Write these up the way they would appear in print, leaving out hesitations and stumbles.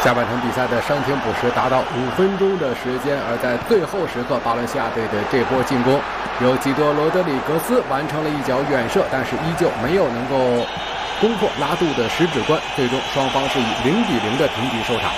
下半场比赛的伤停补时达到5分钟的时间，而在最后时刻，巴伦西亚队的这波进攻由基多·罗德里格斯完成了一脚远射，但是依旧没有能够攻破拉杜的十指关，最终双方是以0-0的平局收场。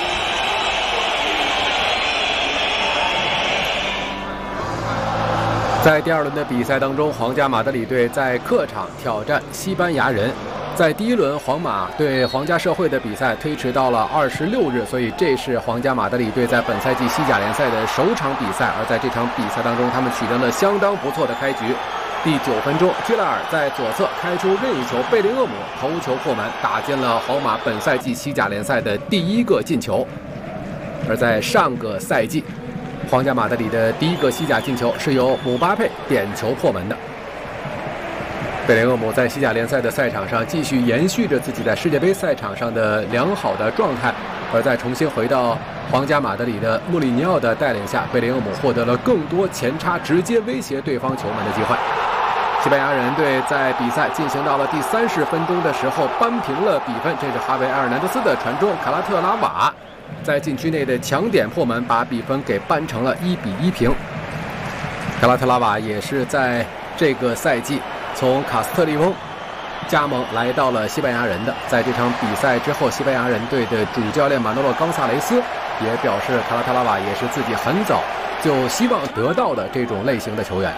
在第二轮的比赛当中，皇家马德里队在客场挑战西班牙人。在第一轮皇马对皇家社会的比赛推迟到了26日，所以这是皇家马德里队在本赛季西甲联赛的首场比赛。而在这场比赛当中，他们取得了相当不错的开局。第9分钟，居拉尔在左侧开出任意球，贝林厄姆头球破门，打进了皇马本赛季西甲联赛的第1个进球。而在上个赛季，皇家马德里的第1个西甲进球是由姆巴佩点球破门的。贝林厄姆在西甲联赛的赛场上继续延续着自己在世界杯赛场上的良好的状态，而在重新回到皇家马德里的穆里尼奥的带领下，贝林厄姆获得了更多前插直接威胁对方球门的机会。西班牙人队在比赛进行到了第30分钟的时候扳平了比分，这是哈维·埃尔南德斯的传中，卡拉特拉瓦在禁区内的强点破门，把比分给扳成了1-1平。卡拉特拉瓦也是在这个赛季从卡斯特利翁加盟来到了西班牙人的。在这场比赛之后，西班牙人队的主教练马诺洛·冈萨雷斯也表示，卡拉特拉瓦也是自己很早就希望得到的这种类型的球员。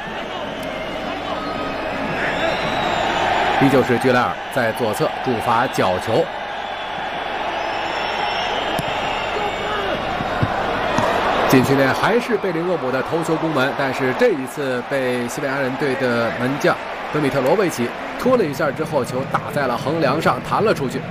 依旧是居莱尔在左侧主罚角球，禁区内还是贝林厄姆的头球攻门，但是这一次被西班牙人队的门将德米特罗维奇拖了一下之后，球打在了横梁上，弹了出去。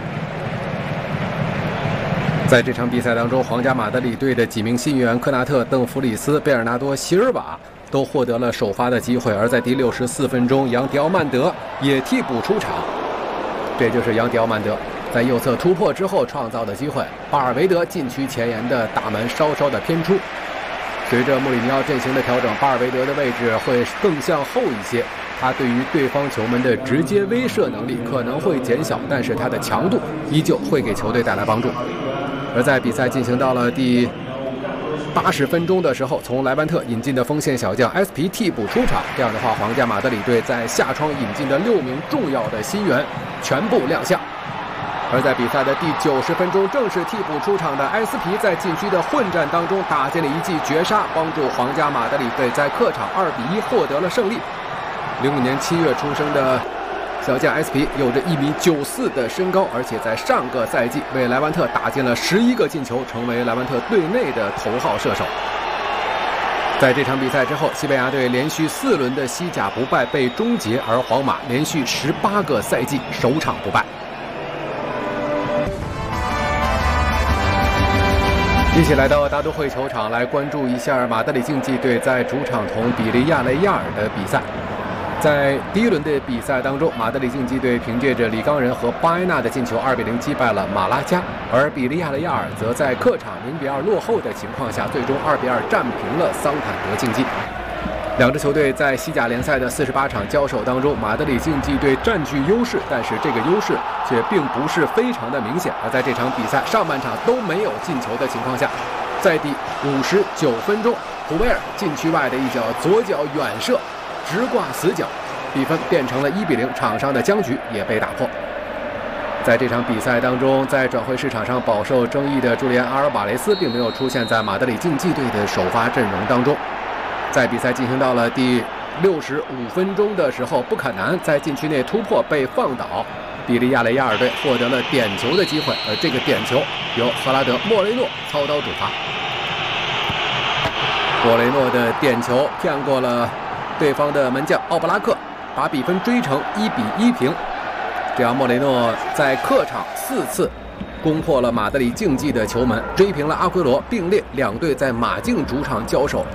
在这场比赛当中，皇家马德里队的几名新援科纳特、邓弗里斯、贝尔纳多·席尔瓦都获得了首发的机会，而在第64分钟，扬迪奥曼德也替补出场。这就是扬迪奥曼德在右侧突破之后创造的机会，巴尔维德禁区前沿的大门稍稍的偏出。随着穆里尼奥阵型的调整，巴尔维德的位置会更向后一些，他对于对方球门的直接威慑能力可能会减小，但是他的强度依旧会给球队带来帮助。而在比赛进行到了第80分钟的时候，从莱万特引进的锋线小将埃斯皮替补出场，这样的话，皇家马德里队在夏窗引进的6名重要的新援全部亮相。而在比赛的第90分钟，正是替补出场的埃斯皮在禁区的混战当中打进了一记绝杀，帮助皇家马德里队在客场2-1获得了胜利。05年7月出生的小将埃斯皮有着1.94米的身高，而且在上个赛季为莱万特打进了11个进球，成为莱万特队内的头号射手。在这场比赛之后，西班牙队连续4轮的西甲不败被终结，而皇马连续18个赛季首场不败。一起来到大都会球场来关注一下马德里竞技队在主场同比利亚雷亚尔的比赛。在第一轮的比赛当中，马德里竞技队凭借着里冈人和巴埃纳的进球2-0击败了马拉加，而比利亚雷亚尔则在客场0-2落后的情况下，最终2-2战平了桑坦德竞技。两支球队在西甲联赛的48场交手当中，马德里竞技队占据优势，但是这个优势却并不是非常的明显。而在这场比赛上半场都没有进球的情况下，在第59分钟，普维尔禁区外的一脚左脚远射直挂死角，比分变成了1-0，场上的僵局也被打破。在这场比赛当中，在转会市场上饱受争议的朱利安·阿尔瓦雷斯并没有出现在马德里竞技队的首发阵容当中。在比赛进行到了第65分钟的时候，布坎南在禁区内突破被放倒，比利亚雷亚尔队获得了点球的机会，而这个点球由赫拉德·莫雷诺操刀主罚。莫雷诺的点球骗过了对方的门将奥布拉克，把比分追成1-1平。这样莫雷诺在客场4次攻破了马德里竞技的球门，追平了阿奎罗，并列两队在马竞主场交手